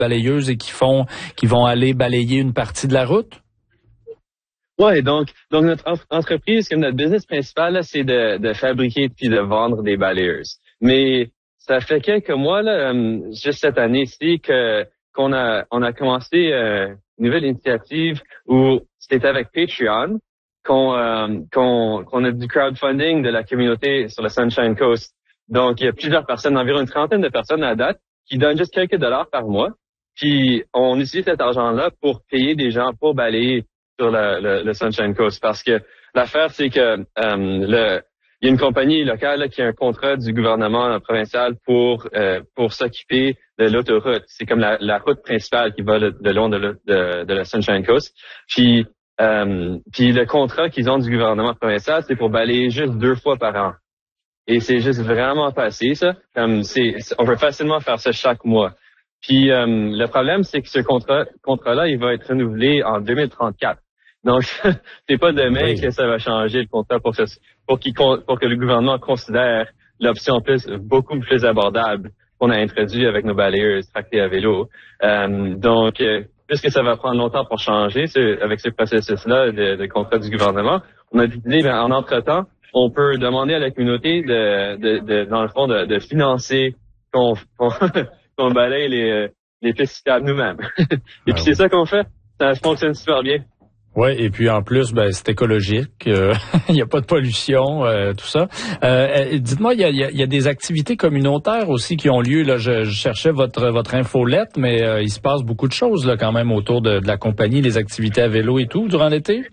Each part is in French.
balayeuses et qui vont aller balayer une partie de la route? Ouais, donc notre entreprise, comme notre business principal, là, c'est de fabriquer puis de vendre des balayeuses. Mais ça fait quelques mois, là, juste cette année-ci, qu'on a commencé une nouvelle initiative où c'était avec Patreon qu'on a du crowdfunding de la communauté sur le Sunshine Coast. Donc, il y a plusieurs personnes, environ une trentaine de personnes à date, qui donnent juste quelques dollars par mois. Puis, on utilise cet argent-là pour payer des gens pour balayer sur le Sunshine Coast. Parce que l'affaire, c'est que il y a une compagnie locale là, qui a un contrat du gouvernement provincial pour s'occuper de l'autoroute. C'est comme la route principale qui va le long de la Sunshine Coast. Puis le contrat qu'ils ont du gouvernement provincial, c'est pour balayer juste 2 fois par an. Et c'est juste vraiment pas assez, ça. On peut facilement faire ça chaque mois. Puis le problème, c'est que ce contrat-là, il va être renouvelé en 2034. Donc, c'est pas demain que ça va changer le contrat pour que le gouvernement considère l'option beaucoup plus abordable qu'on a introduit avec nos balayeuses tractées à vélo. Donc, puisque ça va prendre longtemps pour changer avec ce processus-là de contrat du gouvernement, on a décidé, en entre-temps, on peut demander à la communauté dans le fond, de financer qu'on balaye les pistes cyclables nous-mêmes. Et puis c'est ça qu'on fait. Ça fonctionne super bien. Oui, et puis en plus, c'est écologique, il n'y a pas de pollution, tout ça. Dites-moi, il y a des activités communautaires aussi qui ont lieu. Là, je cherchais votre infolette, mais il se passe beaucoup de choses là quand même autour de la compagnie, les activités à vélo et tout durant l'été.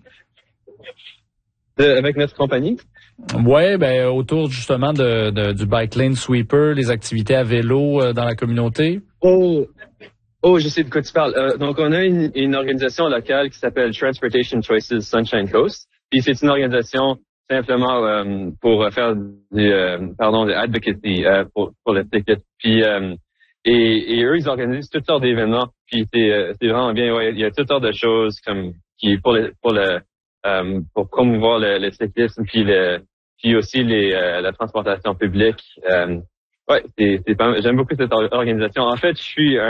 Avec notre compagnie? Ouais, autour justement du Bike Lane Sweeper, les activités à vélo dans la communauté. Oh, je sais de quoi tu parles. Donc, on a une organisation locale qui s'appelle Transportation Choices Sunshine Coast. Puis c'est une organisation simplement pour faire de advocacy pour le ticket. Puis et eux, ils organisent toutes sortes d'événements. Puis c'est vraiment bien. Ouais, il y a toutes sortes de choses comme qui pour promouvoir le cyclisme puis aussi la transportation publique. J'aime beaucoup cette organisation. En fait, je suis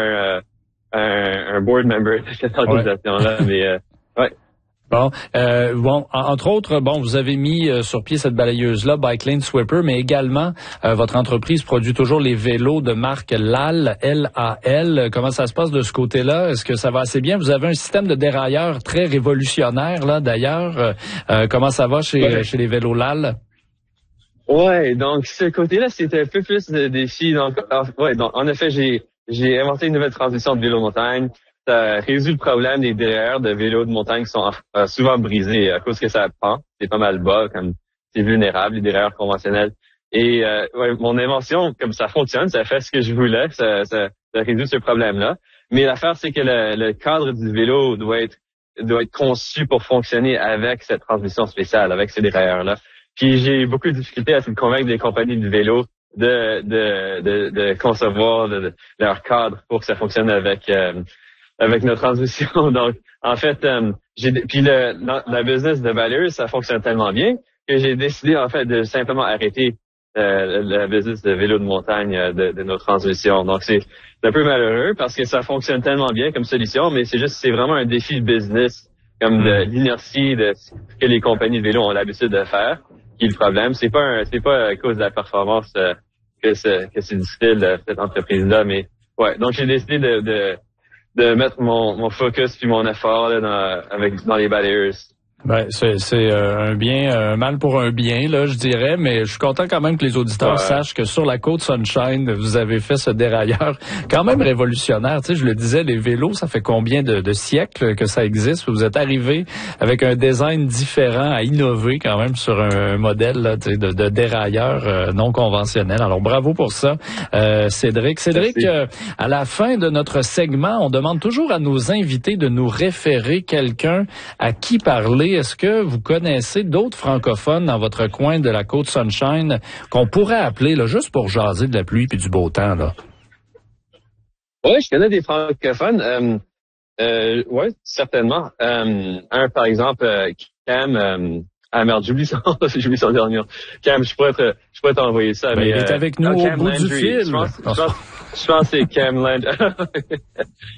un board member de cette organisation-là, mais ouais. Bon, entre autres, vous avez mis sur pied cette balayeuse-là, Bike Lane Sweeper, mais également, votre entreprise produit toujours les vélos de marque LAL, L-A-L. Comment ça se passe de ce côté-là? Est-ce que ça va assez bien? Vous avez un système de dérailleur très révolutionnaire, là, d'ailleurs. Comment ça va chez les vélos LAL? Ouais, donc ce côté-là, c'était un peu plus de défi. Donc, en effet, j'ai inventé une nouvelle transmission de vélo montagne. Ça résout le problème des dérailleurs de vélos de montagne qui sont souvent brisés à cause que ça pend. C'est pas mal bas, comme c'est vulnérable, les dérailleurs conventionnels. Et mon invention, comme ça fonctionne, ça fait ce que je voulais, ça résout ce problème-là. Mais l'affaire, c'est que le cadre du vélo doit être conçu pour fonctionner avec cette transmission spéciale, avec ces dérailleurs-là. Puis j'ai beaucoup de difficultés à convaincre des compagnies de vélo de concevoir leur cadre pour que ça fonctionne avec notre transmission. Donc, en fait, la business de balayeuse, ça fonctionne tellement bien que j'ai décidé, en fait, de simplement arrêter la business de vélo de montagne de nos transmissions. Donc, c'est un peu malheureux parce que ça fonctionne tellement bien comme solution, mais c'est vraiment un défi de business, comme de l'inertie de ce que les compagnies de vélo ont l'habitude de faire, qui est le problème. C'est pas à cause de la performance que c'est difficile, cette entreprise-là, mais ouais. Donc, j'ai décidé de mettre mon focus puis mon effort là, dans les balayeuses. C'est un mal pour un bien, là, je dirais, mais je suis content quand même que les auditeurs sachent que sur la côte Sunshine, vous avez fait ce dérailleur quand même révolutionnaire. Tu sais, je le disais, les vélos, ça fait combien de siècles que ça existe? Vous êtes arrivé avec un design différent à innover quand même sur un modèle là, tu sais, de dérailleur non conventionnel. Alors, bravo pour ça, Cédric. Cédric, à la fin de notre segment, on demande toujours à nos invités de nous référer quelqu'un à qui parler. Est-ce que vous connaissez d'autres francophones dans votre coin de la côte Sunshine qu'on pourrait appeler là, juste pour jaser de la pluie puis du beau temps, là? Oui, je connais des francophones. Oui, certainement. Un, par exemple, Cam. Merde, j'oublie son dernier nom. Cam, je pourrais t'envoyer ça. Il est avec nous au bout du fil. Je pense que c'est Cameland.